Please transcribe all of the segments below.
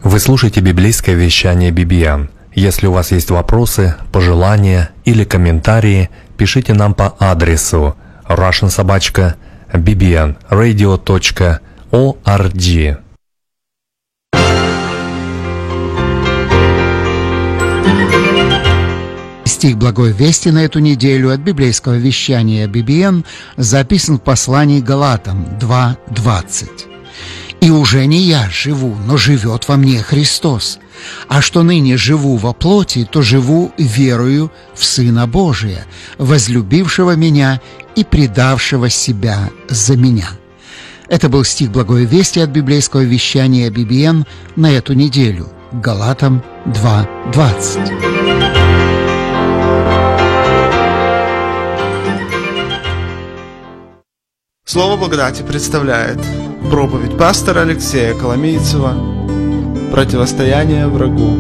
Вы слушаете библейское вещание BBN. Если у вас есть вопросы, пожелания или комментарии, пишите нам по адресу russian@bbnradio.org. Стих Благой Вести на эту неделю от библейского вещания BBN записан в послании Галатам 2:20. «И уже не я живу, но живет во мне Христос. А что ныне живу во плоти, то живу верою в Сына Божия, возлюбившего меня и предавшего себя за меня». Это был стих Благой Вести от библейского вещания BBN на эту неделю. Галатам 2:20. Слово благодати представляет проповедь пастора Алексея Коломейцева «Противостояние врагу».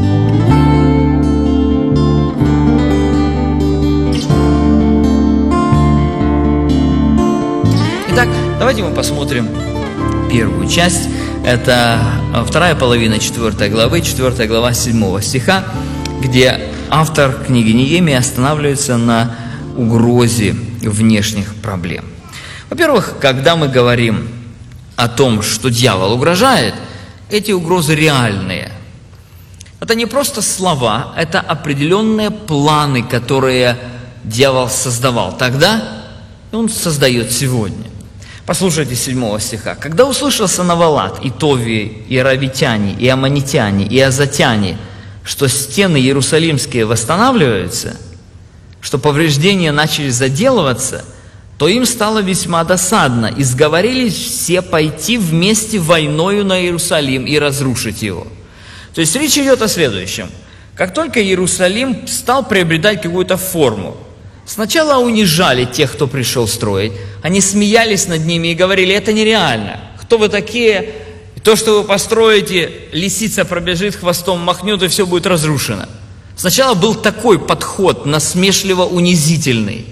Итак, давайте мы посмотрим первую часть. Это вторая половина 4 главы, 4 глава 7 стиха, где автор книги Неемия останавливается на угрозе внешних проблем. Во-первых, когда мы говорим о том, что дьявол угрожает, эти угрозы реальные. Это не просто слова, это определенные планы, которые дьявол создавал тогда, и он создает сегодня. Послушайте 7 стиха. «Когда услышал Санавалат, и Товии, и аравитяне, и аммонитяне, и азатяне, что стены иерусалимские восстанавливаются, что повреждения начали заделываться, то им стало весьма досадно, и сговорились все пойти вместе войною на Иерусалим и разрушить его». То есть речь идет о следующем. Как только Иерусалим стал приобретать какую-то форму, сначала унижали тех, кто пришел строить, они смеялись над ними и говорили: это нереально, кто вы такие, то, что вы построите, лисица пробежит, хвостом махнет, и все будет разрушено. Сначала был такой подход, насмешливо-унизительный.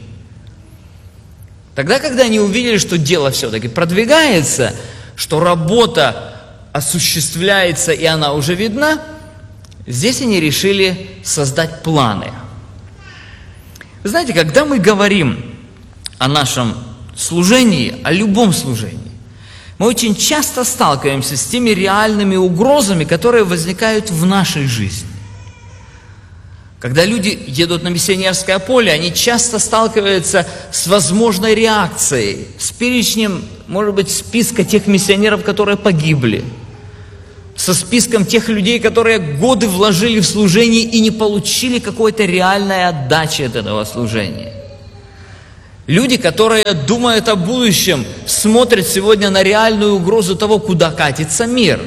Тогда, когда они увидели, что дело все-таки продвигается, что работа осуществляется и она уже видна, здесь они решили создать планы. Вы знаете, когда мы говорим о нашем служении, о любом служении, мы очень часто сталкиваемся с теми реальными угрозами, которые возникают в нашей жизни. Когда люди едут на миссионерское поле, они часто сталкиваются с возможной реакцией, с перечнем, может быть, списка тех миссионеров, которые погибли, со списком тех людей, которые годы вложили в служение и не получили какой-то реальной отдачи от этого служения. Люди, которые думают о будущем, смотрят сегодня на реальную угрозу того, куда катится мир.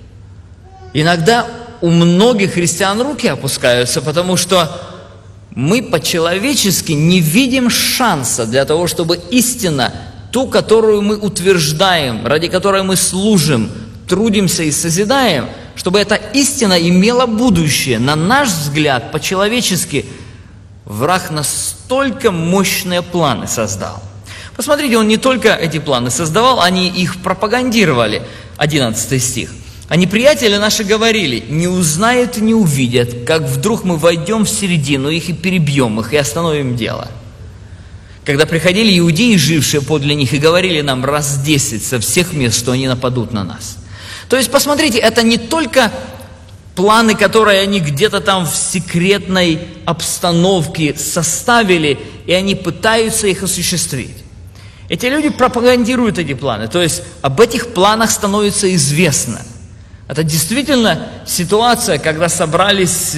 Иногда у многих христиан руки опускаются, потому что мы по-человечески не видим шанса для того, чтобы истина, ту, которую мы утверждаем, ради которой мы служим, трудимся и созидаем, чтобы эта истина имела будущее. На наш взгляд, по-человечески, враг настолько мощные планы создал. Посмотрите, он не только эти планы создавал, они их пропагандировали. 11 стих. «А неприятели наши говорили: не узнают и не увидят, как вдруг мы войдем в середину их и перебьем их, и остановим дело. Когда приходили иудеи, жившие подле них, и говорили нам раз 10 со всех мест, что они нападут на нас». То есть, посмотрите, это не только планы, которые они где-то там в секретной обстановке составили, и они пытаются их осуществить. Эти люди пропагандируют эти планы, то есть об этих планах становится известно. Это действительно ситуация, когда собрались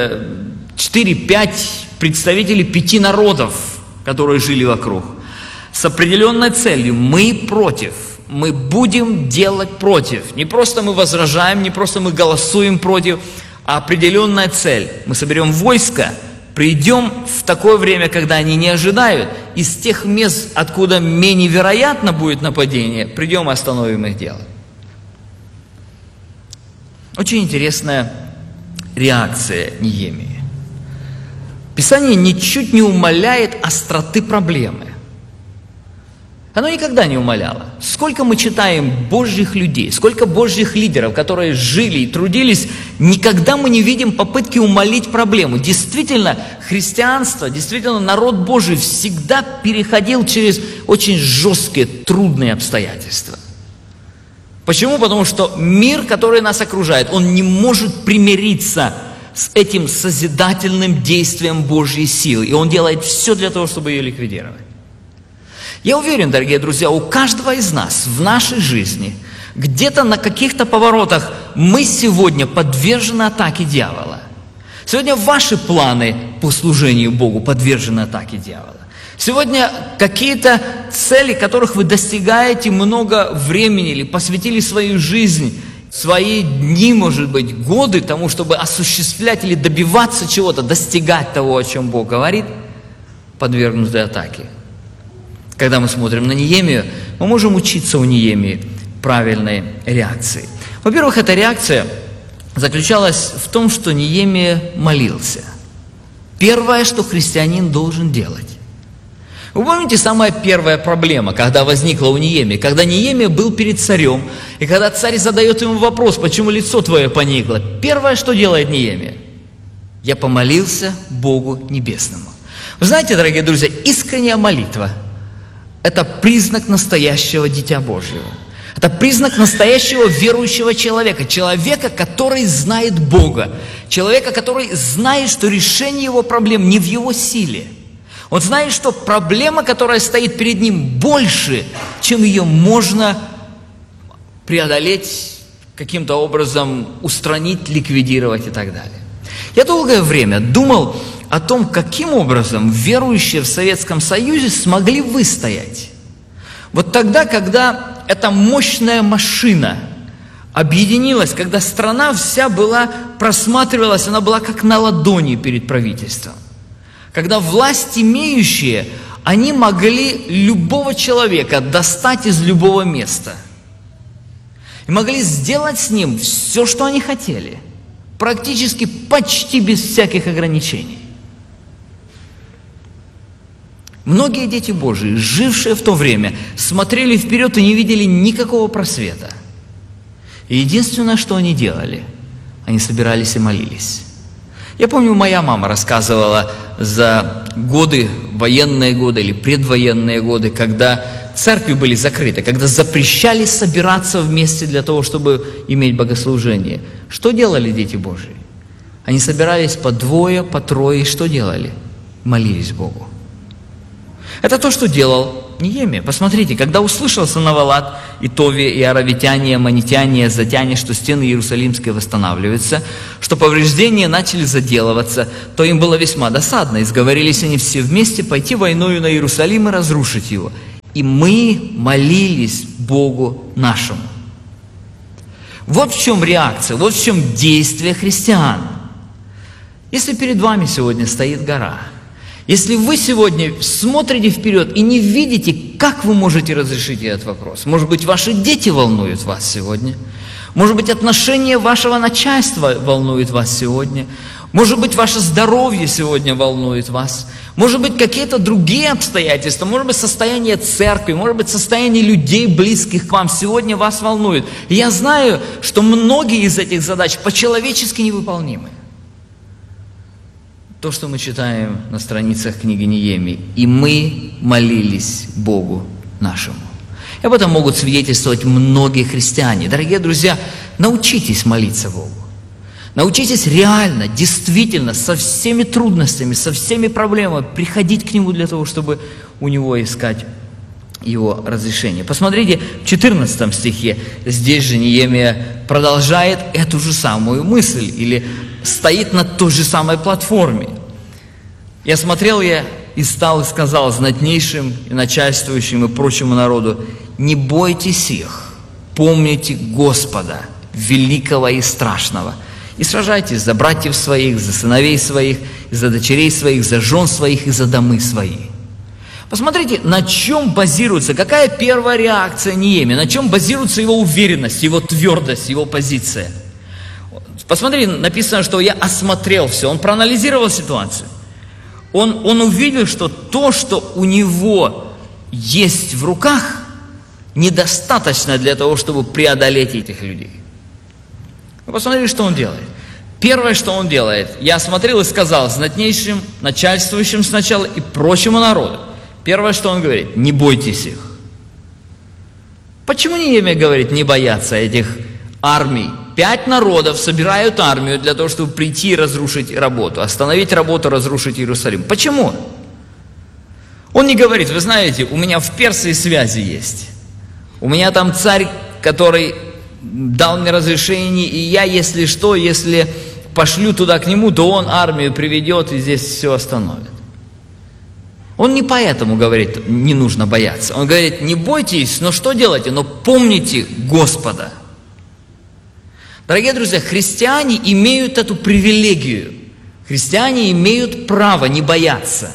4-5 представителей 5 народов, которые жили вокруг, с определенной целью: мы против, мы будем делать против. Не просто мы возражаем, не просто мы голосуем против, а определенная цель. Мы соберем войско, придем в такое время, когда они не ожидают, из тех мест, откуда менее вероятно будет нападение, придем и остановим их дело. Очень интересная реакция Неемии. Писание ничуть не умаляет остроты проблемы. Оно никогда не умаляло. Сколько мы читаем Божьих людей, сколько Божьих лидеров, которые жили и трудились, никогда мы не видим попытки умалить проблему. Действительно, христианство, действительно, народ Божий всегда переходил через очень жесткие, трудные обстоятельства. Почему? Потому что мир, который нас окружает, он не может примириться с этим созидательным действием Божьей силы. И он делает все для того, чтобы ее ликвидировать. Я уверен, дорогие друзья, у каждого из нас в нашей жизни, где-то на каких-то поворотах мы сегодня подвержены атаке дьявола. Сегодня ваши планы по служению Богу подвержены атаке дьявола. Сегодня какие-то цели, которых вы достигаете много времени или посвятили свою жизнь, свои дни, может быть, годы тому, чтобы осуществлять или добиваться чего-то, достигать того, о чем Бог говорит, подвергнуты атаке. Когда мы смотрим на Неемию, мы можем учиться у Неемии правильной реакции. Во-первых, эта реакция заключалась в том, что Неемия молился. Первое, что христианин должен делать. Вы помните, самая первая проблема, когда возникла у Неемии, когда Неемия был перед царем, и когда царь задает ему вопрос, почему лицо твое поникло, первое, что делает Неемия? Я помолился Богу Небесному. Вы знаете, дорогие друзья, искренняя молитва – это признак настоящего Дитя Божьего. Это признак настоящего верующего человека, человека, который знает Бога, человека, который знает, что решение его проблем не в его силе. Он знает, что проблема, которая стоит перед ним, больше, чем ее можно преодолеть, каким-то образом устранить, ликвидировать и так далее. Я долгое время думал о том, каким образом верующие в Советском Союзе смогли выстоять. Вот тогда, когда эта мощная машина объединилась, когда страна вся просматривалась, она была как на ладони перед правительством. Когда власть имеющие, они могли любого человека достать из любого места. И могли сделать с ним все, что они хотели. Практически почти без всяких ограничений. Многие дети Божии, жившие в то время, смотрели вперед и не видели никакого просвета. И единственное, что они делали, они собирались и молились. Я помню, моя мама рассказывала за годы, военные годы или предвоенные годы, когда церкви были закрыты, когда запрещали собираться вместе для того, чтобы иметь богослужение. Что делали дети Божии? Они собирались по двое, по трое, и что делали? Молились Богу. Это то, что делал Неемия. Посмотрите, когда услышал Санавалат, и Товия, и аравитяне, и аммонитяне, и азотяне, что стены Иерусалимские восстанавливаются, что повреждения начали заделываться, то им было весьма досадно, и сговорились они все вместе пойти войною на Иерусалим и разрушить его. И мы молились Богу нашему. Вот в чем реакция, вот в чем действие христиан. Если перед вами сегодня стоит гора, если вы сегодня смотрите вперед и не видите, как вы можете разрешить этот вопрос, может быть, ваши дети волнуют вас сегодня, может быть, отношения вашего начальства волнуют вас сегодня, может быть, ваше здоровье сегодня волнует вас, может быть, какие-то другие обстоятельства, может быть, состояние церкви, может быть, состояние людей, близких к вам сегодня вас волнует. И я знаю, что многие из этих задач по-человечески невыполнимы. То, что мы читаем на страницах книги Неемии. И мы молились Богу нашему. И об этом могут свидетельствовать многие христиане. Дорогие друзья, научитесь молиться Богу. Научитесь реально, действительно, со всеми трудностями, со всеми проблемами приходить к Нему для того, чтобы у Него искать Его разрешение. Посмотрите, в 14 стихе, здесь же Неемия продолжает эту же самую мысль, или стоит на той же самой платформе. «Я смотрел и стал, и сказал знатнейшим и начальствующим и прочему народу: не бойтесь их, помните Господа, великого и страшного, и сражайтесь за братьев своих, за сыновей своих, и за дочерей своих, за жен своих и за домы свои». Посмотрите, на чем базируется, какая первая реакция Неемии, на чем базируется его уверенность, его твердость, его позиция. Посмотрите, написано, что я осмотрел все, он проанализировал ситуацию. Он увидел, что то, что у него есть в руках, недостаточно для того, чтобы преодолеть этих людей. Вы посмотрите, что он делает. Первое, что он делает, я смотрел и сказал знатнейшим, начальствующим сначала и прочему народу. Первое, что он говорит, не бойтесь их. Почему Неемия говорит не бояться этих армий? 5 народов собирают армию для того, чтобы прийти и разрушить работу, остановить работу, разрушить Иерусалим. Почему? Он не говорит, вы знаете, у меня в Персии связи есть. У меня там царь, который дал мне разрешение, и я, если что, если пошлю туда к нему, то он армию приведет и здесь все остановит. Он не поэтому говорит, не нужно бояться. Он говорит, не бойтесь, но что делайте? Но помните Господа. Дорогие друзья, христиане имеют эту привилегию. Христиане имеют право не бояться.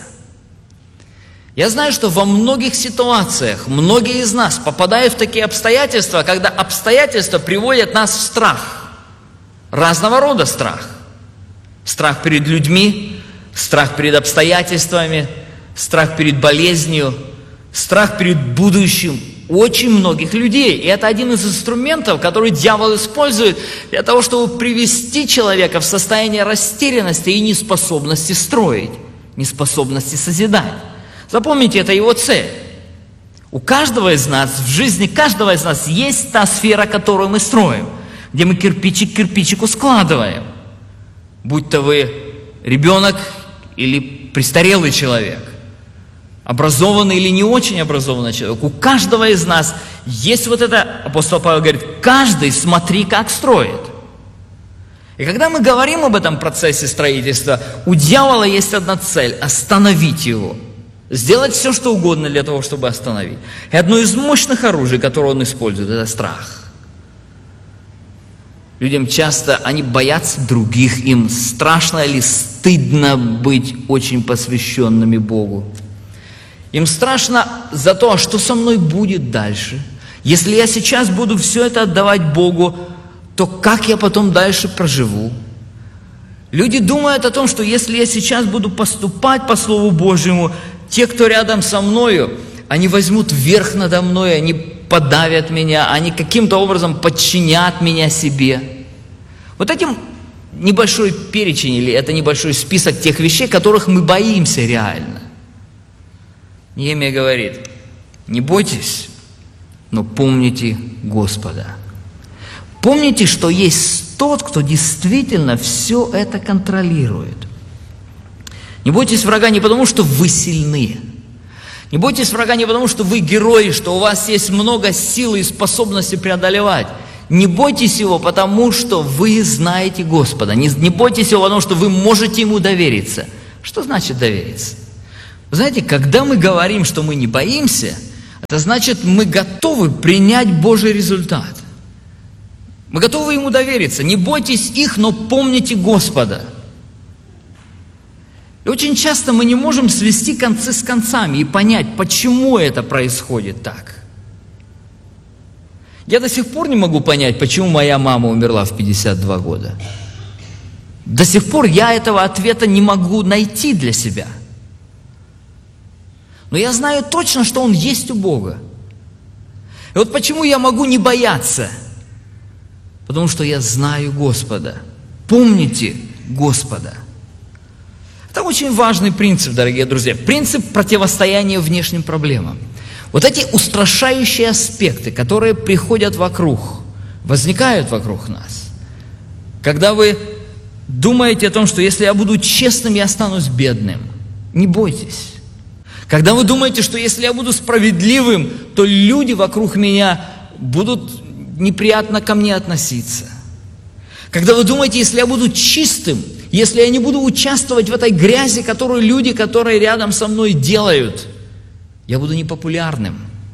Я знаю, что во многих ситуациях многие из нас попадают в такие обстоятельства, когда обстоятельства приводят нас в страх. Разного рода страх. Страх перед людьми, страх перед обстоятельствами, страх перед болезнью, страх перед будущим очень многих людей. И это один из инструментов, который дьявол использует для того, чтобы привести человека в состояние растерянности и неспособности строить, неспособности созидать. Запомните, это его цель. У каждого из нас, в жизни каждого из нас есть та сфера, которую мы строим, где мы кирпичик к кирпичику складываем. Будь то вы ребенок или престарелый человек, образованный или не очень образованный человек, у каждого из нас есть вот это, апостол Павел говорит, каждый смотри, как строит. И когда мы говорим об этом процессе строительства, у дьявола есть одна цель – остановить его. Сделать все, что угодно для того, чтобы остановить. И одно из мощных оружий, которое он использует, это страх. Людям часто, они боятся других, им страшно или стыдно быть очень посвященными Богу. Им страшно за то, что со мной будет дальше. Если я сейчас буду все это отдавать Богу, то как я потом дальше проживу? Люди думают о том, что если я сейчас буду поступать по Слову Божьему, те, кто рядом со мною, они возьмут верх надо мной, они подавят меня, они каким-то образом подчинят меня себе. Вот этим небольшой перечень, или это небольшой список тех вещей, которых мы боимся реально. Неемия говорит, не бойтесь, но помните Господа. Помните, что есть тот, кто действительно все это контролирует. Не бойтесь врага не потому, что вы сильны. Не бойтесь врага не потому, что вы герои, что у вас есть много силы и способности преодолевать. Не бойтесь его, потому что вы знаете Господа. Не бойтесь его, потому что вы можете ему довериться. Что значит довериться? Вы знаете, когда мы говорим, что мы не боимся, это значит, мы готовы принять Божий результат. Мы готовы ему довериться. Не бойтесь их, но помните Господа. И очень часто мы не можем свести концы с концами и понять, почему это происходит так. Я до сих пор не могу понять, почему моя мама умерла в 52 года. До сих пор я этого ответа не могу найти для себя. Но я знаю точно, что он есть у Бога. И вот почему я могу не бояться? Потому что я знаю Господа. Помните Господа. Это очень важный принцип, дорогие друзья. Принцип противостояния внешним проблемам. Вот эти устрашающие аспекты, которые приходят вокруг, возникают вокруг нас. Когда вы думаете о том, что если я буду честным, я останусь бедным, не бойтесь. Когда вы думаете, что если я буду справедливым, то люди вокруг меня будут неприятно ко мне относиться. Когда вы думаете, если я буду чистым, если я не буду участвовать в этой грязи, которую люди, которые рядом со мной делают, я буду непопулярным.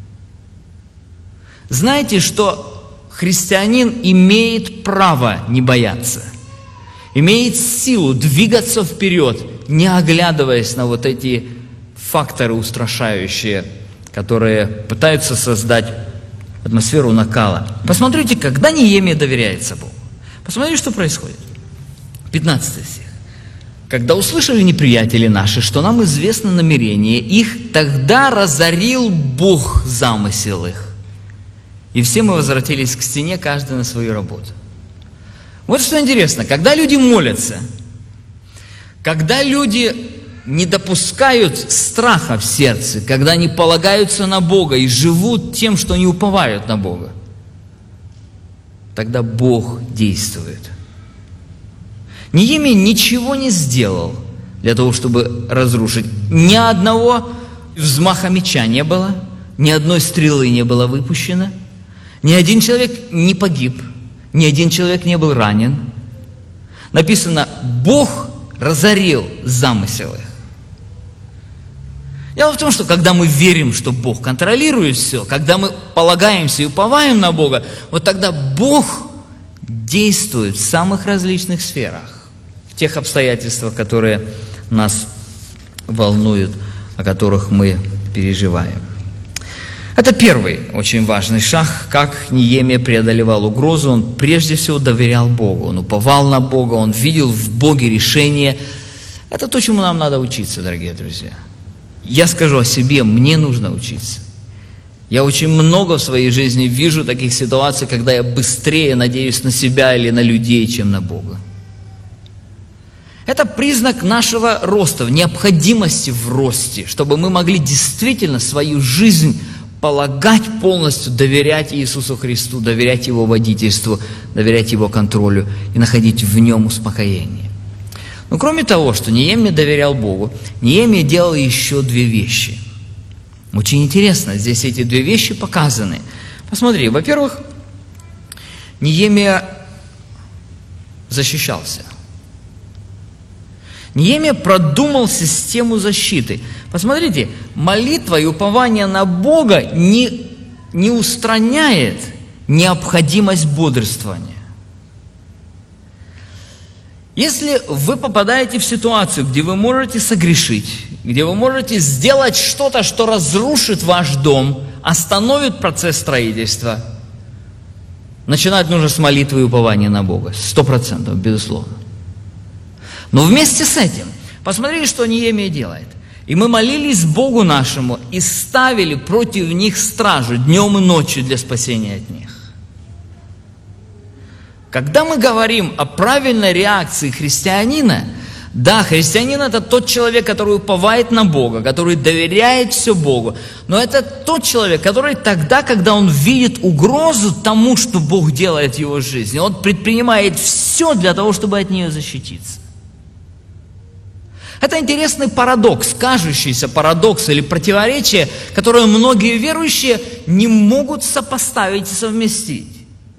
Знаете, что христианин имеет право не бояться, имеет силу двигаться вперед, не оглядываясь на вот эти факторы устрашающие, которые пытаются создать атмосферу накала. Посмотрите, когда Неемия доверяется Богу. Посмотрите, что происходит. 15 стих. Когда услышали неприятели наши, что нам известно намерение их, тогда разорил Бог замысел их. И все мы возвратились к стене, каждый на свою работу. Вот что интересно, когда люди молятся, когда люди не допускают страха в сердце, когда они полагаются на Бога и живут тем, что они уповают на Бога, тогда Бог действует. Неемия ничего не сделал для того, чтобы разрушить. Ни одного взмаха меча не было, ни одной стрелы не было выпущено, ни один человек не погиб, ни один человек не был ранен. Написано, Бог разорил замысел их. Дело в том, что когда мы верим, что Бог контролирует все, когда мы полагаемся и уповаем на Бога, вот тогда Бог действует в самых различных сферах, в тех обстоятельствах, которые нас волнуют, о которых мы переживаем. Это первый очень важный шаг, как Неемия преодолевал угрозу. Он прежде всего доверял Богу, он уповал на Бога, он видел в Боге решение. Это то, чему нам надо учиться, дорогие друзья. Я скажу о себе, мне нужно учиться. Я очень много в своей жизни вижу таких ситуаций, когда я быстрее надеюсь на себя или на людей, чем на Бога. Это признак нашего роста, необходимости в росте, чтобы мы могли действительно свою жизнь полагать полностью, доверять Иисусу Христу, доверять Его водительству, доверять Его контролю и находить в Нем успокоение. Но кроме того, что Неемия доверял Богу, Неемия делал еще две вещи. Очень интересно, здесь эти две вещи показаны. Посмотри, во-первых, Неемия защищался. Неемия продумал систему защиты. Посмотрите, молитва и упование на Бога не устраняет необходимость бодрствования. Если вы попадаете в ситуацию, где вы можете согрешить, где вы можете сделать что-то, что разрушит ваш дом, остановит процесс строительства, начинать нужно с молитвы и упования на Бога. 100%, безусловно. Но вместе с этим, посмотрите, что Неемия делает. И мы молились Богу нашему и ставили против них стражу днем и ночью для спасения от них. Когда мы говорим о правильной реакции христианина, да, христианин – это тот человек, который уповает на Бога, который доверяет все Богу. Но это тот человек, который тогда, когда он видит угрозу тому, что Бог делает в его жизни, он предпринимает все для того, чтобы от нее защититься. Это интересный парадокс, кажущийся парадокс или противоречие, которое многие верующие не могут сопоставить и совместить.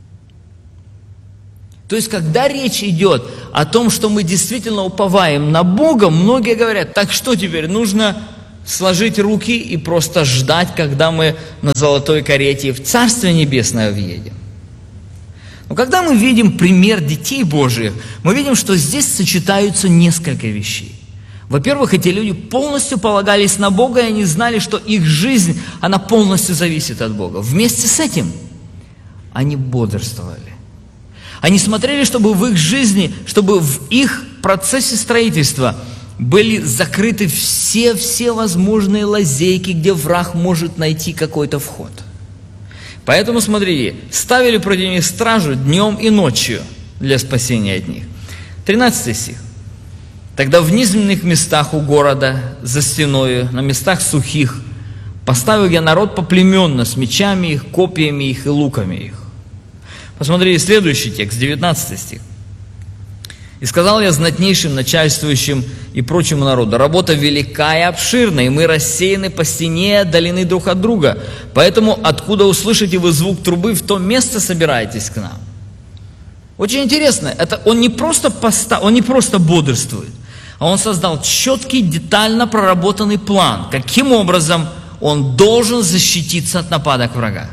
То есть, когда речь идет о том, что мы действительно уповаем на Бога, многие говорят, так что теперь, нужно сложить руки и просто ждать, когда мы на золотой карете в Царствие Небесное въедем. Но когда мы видим пример детей Божьих, мы видим, что здесь сочетаются несколько вещей. Во-первых, эти люди полностью полагались на Бога, и они знали, что их жизнь, она полностью зависит от Бога. Вместе с этим они бодрствовали. Они смотрели, чтобы в их жизни, чтобы в их процессе строительства были закрыты все возможные лазейки, где враг может найти какой-то вход. Поэтому, смотрите, ставили против них стражу днем и ночью для спасения от них. 13 стих. Тогда в низменных местах у города, за стеною, на местах сухих, поставил я народ поплеменно с мечами их, копьями их и луками их. Посмотрите следующий текст, 19 стих. «И сказал я знатнейшим, начальствующим и прочему народу, работа велика и обширна, и мы рассеяны по стене, отдалены друг от друга. Поэтому, откуда услышите вы звук трубы, в то место собирайтесь к нам». Очень интересно, это он не просто бодрствует, а он создал четкий, детально проработанный план, каким образом он должен защититься от нападок врага.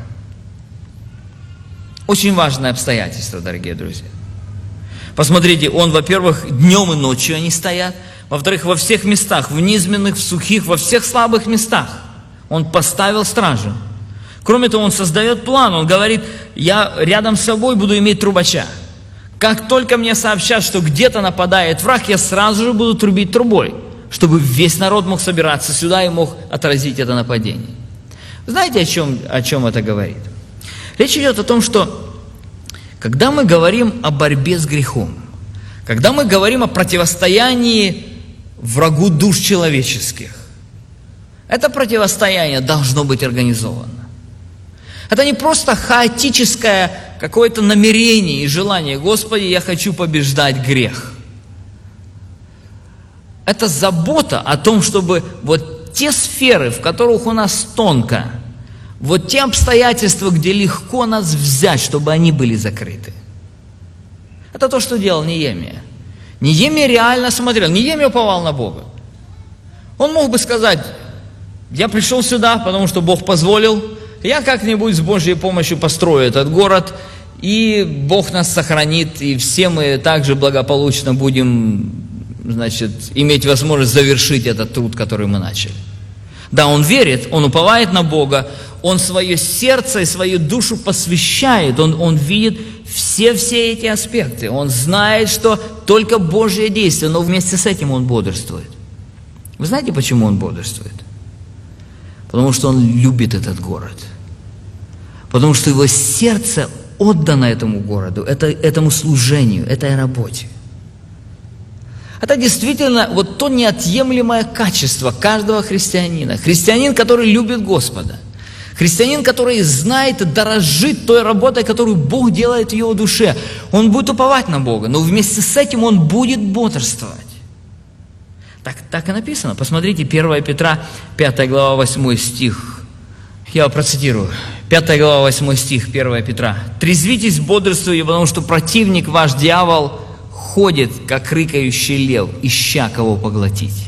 Очень важное обстоятельство, дорогие друзья. Посмотрите, он, во-первых, днем и ночью они стоят, во-вторых, во всех местах, в низменных, в сухих, во всех слабых местах он поставил стражу. Кроме того, он создает план, он говорит, я рядом с собой буду иметь трубача. Как только мне сообщат, что где-то нападает враг, я сразу же буду трубить трубой, чтобы весь народ мог собираться сюда и мог отразить это нападение. Знаете, о чем это говорит? Речь идет о том, что когда мы говорим о борьбе с грехом, когда мы говорим о противостоянии врагу душ человеческих, это противостояние должно быть организовано. Это не просто хаотическое какое-то намерение и желание: Господи, я хочу побеждать грех. Это забота о том, чтобы вот те сферы, в которых у нас тонко, вот те обстоятельства, где легко нас взять, чтобы они были закрыты. Это то, что делал Неемия. Неемия реально смотрел, Неемия уповал на Бога. Он мог бы сказать: я пришел сюда, потому что Бог позволил, я как-нибудь с Божьей помощью построю этот город, и Бог нас сохранит, и все мы также благополучно будем, иметь возможность завершить этот труд, который мы начали. Да, он верит, он уповает на Бога, он свое сердце и свою душу посвящает, он видит все эти аспекты, он знает, что только Божье действие, но вместе с этим он бодрствует. Вы знаете, почему он бодрствует? Потому что он любит этот город. Потому что его сердце отдано этому городу, этому служению, этой работе. Это действительно вот то неотъемлемое качество каждого христианина. Христианин, который любит Господа. Христианин, который знает и дорожит той работой, которую Бог делает в его душе. Он будет уповать на Бога, но вместе с этим он будет бодрствовать. Так и написано. Посмотрите, 1 Петра, 5 глава, 8 стих. Я процитирую. 5 глава, 8 стих, 1 Петра. «Трезвитесь, бодрствуйте, потому что противник ваш, дьявол, ходит, как рыкающий лев, ища кого поглотить».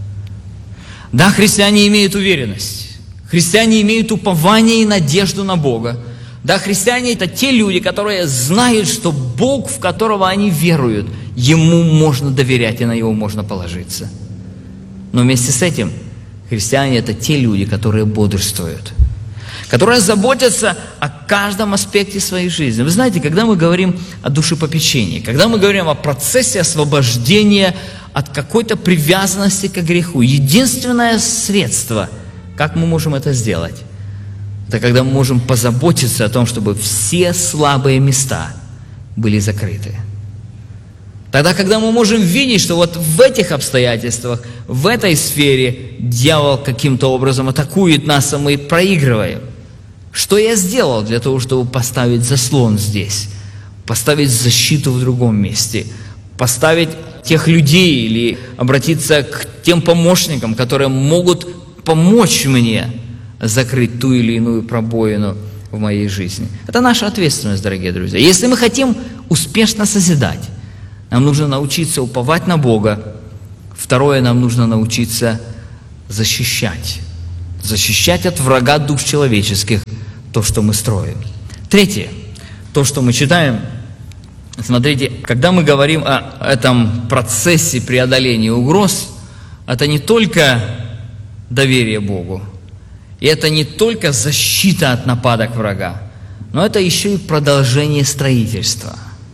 Да, христиане имеют уверенность. Христиане имеют упование и надежду на Бога. Да, христиане – это те люди, которые знают, что Бог, в которого они веруют, Ему можно доверять и на Него можно положиться. Но вместе с этим христиане – это те люди, которые бодрствуют, которые заботятся о каждом аспекте своей жизни. Вы знаете, когда мы говорим о душепопечении, когда мы говорим о процессе освобождения от какой-то привязанности к греху, единственное средство, как мы можем это сделать, это когда мы можем позаботиться о том, чтобы все слабые места были закрыты. Тогда, когда мы можем видеть, что вот в этих обстоятельствах, в этой сфере дьявол каким-то образом атакует нас, а мы проигрываем. Что я сделал для того, чтобы поставить заслон здесь, поставить защиту в другом месте, поставить тех людей или обратиться к тем помощникам, которые могут помочь мне закрыть ту или иную пробоину в моей жизни. Это наша ответственность, дорогие друзья. Если мы хотим успешно созидать, нам нужно научиться уповать на Бога. Второе, нам нужно научиться защищать. Защищать от врага душ человеческих то, что мы строим. Третье, то, что мы читаем. Смотрите, когда мы говорим о этом процессе преодоления угроз, это не только доверие Богу, и это не только защита от нападок врага, но это еще и продолжение строительства.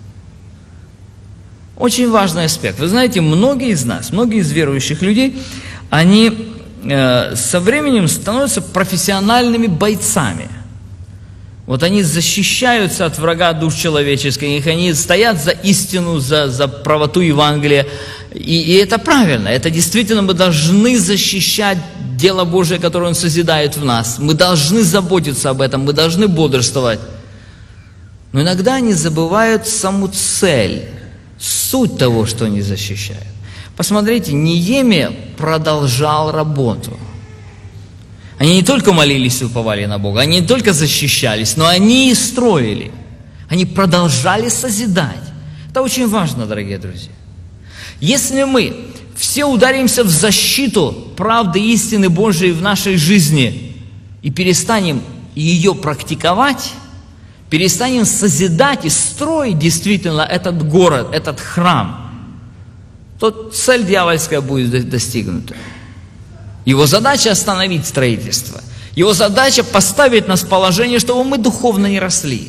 Очень важный аспект. Вы знаете, многие из нас, многие из верующих людей, они со временем становятся профессиональными бойцами. Вот они защищаются от врага душ человеческих, они стоят за истину, за правоту Евангелия. И это правильно, это действительно мы должны защищать дело Божие, которое Он созидает в нас. Мы должны заботиться об этом, мы должны бодрствовать. Но иногда они забывают саму цель, суть того, что они защищают. Посмотрите, Неемия продолжал работу. Они не только молились и уповали на Бога, они не только защищались, но они и строили. Они продолжали созидать. Это очень важно, дорогие друзья. Если мы все ударимся в защиту правды истины Божией в нашей жизни и перестанем ее практиковать, перестанем созидать и строить действительно этот город, этот храм, то цель дьявольская будет достигнута. Его задача остановить строительство. Его задача поставить нас в положение, чтобы мы духовно не росли.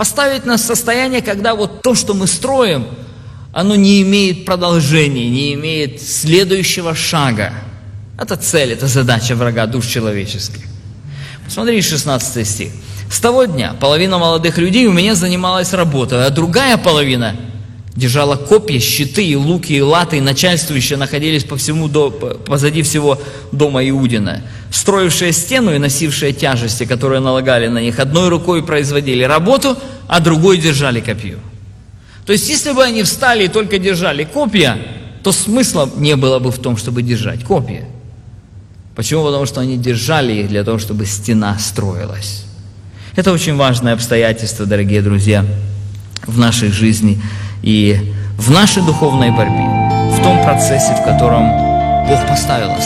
Поставить нас в состояние, когда вот то, что мы строим, оно не имеет продолжения, не имеет следующего шага. Это цель, это задача врага душ человеческих. Посмотри 16 стих. «С того дня половина молодых людей у меня занималась работой, а другая половина держала копья, щиты, и луки, и латы, и начальствующие находились позади всего дома Иудина, строившие стену и носившие тяжести, которые налагали на них. Одной рукой производили работу, а другой держали копье». То есть, если бы они встали и только держали копья, то смысла не было бы в том, чтобы держать копья. Почему? Потому что они держали их для того, чтобы стена строилась. Это очень важное обстоятельство, дорогие друзья, в нашей жизни и в нашей духовной борьбе, в том процессе, в котором Бог поставил нас.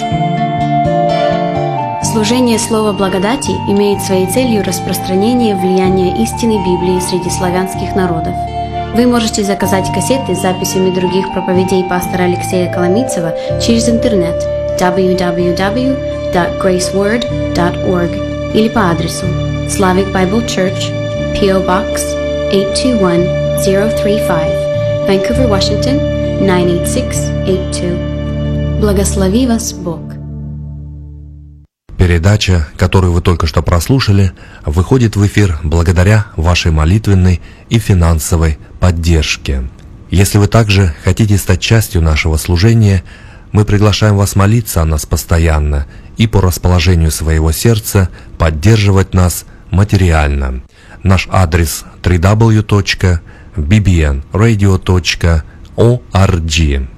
Служение Слова Благодати имеет своей целью распространение влияния истины Библии среди славянских народов. Вы можете заказать кассеты с записями других проповедей пастора Алексея Коломийцева через интернет www.graceword.org или по адресу Slavic Bible Church, P.O. Box 821035, Vancouver, Washington 98682. Благослови вас Бог. Передача, которую вы только что прослушали, выходит в эфир благодаря вашей молитвенной и финансовой поддержке. Если вы также хотите стать частью нашего служения, мы приглашаем вас молиться о нас постоянно и по расположению своего сердца поддерживать нас материально. Наш адрес www.bbnradio.org.